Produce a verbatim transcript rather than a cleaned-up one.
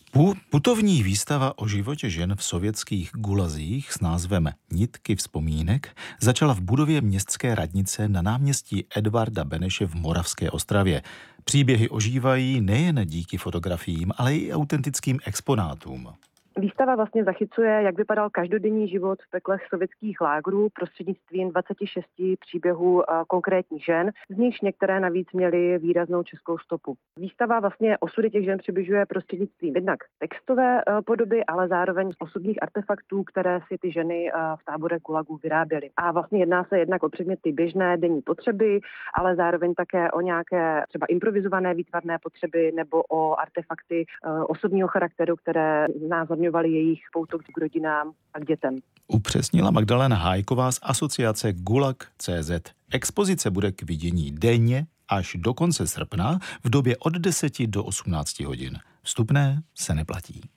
Pu- Putovní výstava o životě žen v sovětských gulazích s názvem Nitky vzpomínek začala v budově městské radnice na náměstí Edvarda Beneše v Moravské Ostravě. Příběhy ožívají nejen díky fotografiím, ale i autentickým exponátům. Výstava vlastně zachycuje, jak vypadal každodenní život v peklech sovětských lágrů prostřednictvím dvacet šest příběhů konkrétních žen, z nichž některé navíc měly výraznou českou stopu. Výstava vlastně osudy těch žen přibližuje prostřednictvím jednak textové podoby, ale zároveň osobních artefaktů, které si ty ženy v táborech gulagů vyráběly. A vlastně jedná se jednak o předměty běžné denní potřeby, ale zároveň také o nějaké třeba improvizované výtvarné potřeby nebo o artefakty osobního charakteru, které znázorňují jejich pouto k rodinám a k dětem. Upřesnila Magdalena Hájková z asociace Gulag tečka cé zet. Expozice bude k vidění denně až do konce srpna v době od deseti do osmnácti hodin. Vstupné se neplatí.